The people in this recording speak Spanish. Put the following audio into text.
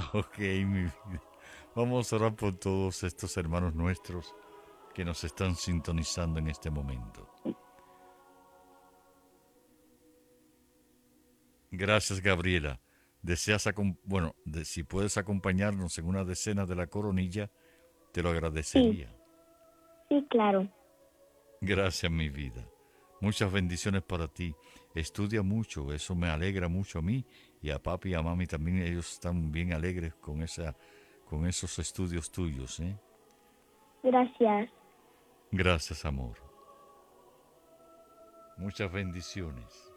Ok, mi vida. Vamos a orar por todos estos hermanos nuestros que nos están sintonizando en este momento. Gracias, Gabriela. Si puedes acompañarnos en una decena de la coronilla, te lo Sí, agradecería. sí, claro. Gracias, mi vida. Muchas bendiciones para ti. Estudia mucho, eso me alegra mucho a mí y a papi y a mami también. Ellos están bien alegres con esos estudios tuyos, ¿eh? Gracias. Gracias, amor. Muchas bendiciones.